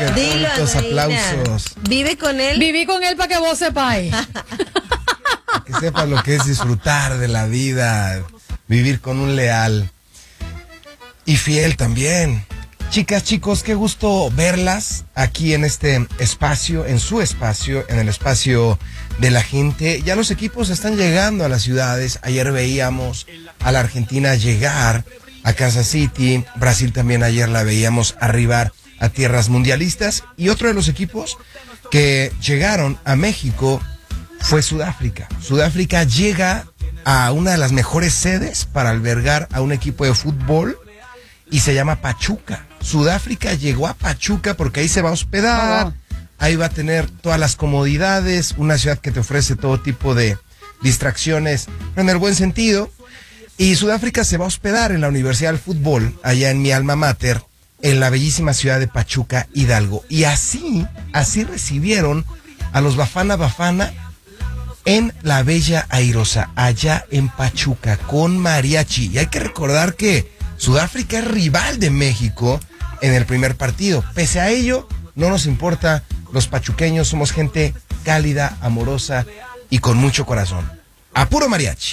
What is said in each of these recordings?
ver, Dilo, bonitos Anaína. aplausos. ¿Vive con él? Viví con él para que vos sepáis. Que sepas lo que es disfrutar de la vida, vivir con un leal y fiel también. Chicas, chicos, qué gusto verlas aquí en este espacio, en su espacio, en el espacio de la gente. Ya los equipos están llegando a las ciudades. Ayer veíamos a la Argentina llegar a Kansas City. Brasil también ayer la veíamos arribar a tierras mundialistas. Y otro de los equipos que llegaron a México fue Sudáfrica. Sudáfrica llega a una de las mejores sedes para albergar a un equipo de fútbol y se llama Pachuca. Sudáfrica llegó a Pachuca porque ahí se va a hospedar, ahí va a tener todas las comodidades, una ciudad que te ofrece todo tipo de distracciones, pero en el buen sentido. Y Sudáfrica se va a hospedar en la Universidad del Fútbol, allá en mi alma mater, en la bellísima ciudad de Pachuca, Hidalgo. Y así recibieron a los Bafana Bafana en la Bella Airosa, allá en Pachuca, con mariachi. Y hay que recordar que Sudáfrica es rival de México en el primer partido. Pese a ello, no nos importa, los pachuqueños somos gente cálida, amorosa y con mucho corazón. A puro mariachi.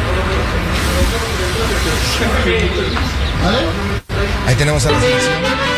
Ahí tenemos a la selección.